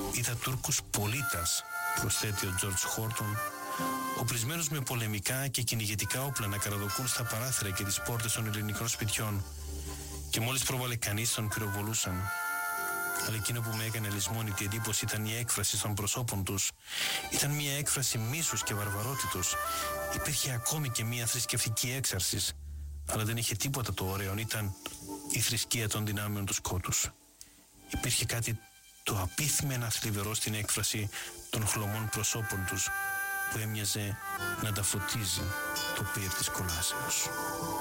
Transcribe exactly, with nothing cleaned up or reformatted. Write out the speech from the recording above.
Είδα Τούρκους πολίτας, προσθέτει ο Τζορτζ Χόρτον, οπλισμένους με πολεμικά και κυνηγετικά όπλα να καραδοκούν στα παράθυρα και τις πόρτες των ελληνικών σπιτιών, και μόλις πρόβαλε κανείς τον πυροβολούσαν. Αλλά εκείνο που με έκανε λησμόνητη εντύπωση ήταν η έκφραση των προσώπων τους. Ήταν μια έκφραση μίσους και βαρβαρότητος. Υπήρχε ακόμη και μια θρησκευτική έξαρση, αλλά δεν είχε τίποτα το ωραίο. Ήταν η θρησκεία των δυνάμεων του σκότους. Υπήρχε κάτι το απίθμενα θλιβερό στην έκφραση των χλωμών προσώπων τους, που έμοιαζε να τα φωτίζει το πύρ της κολάσεως.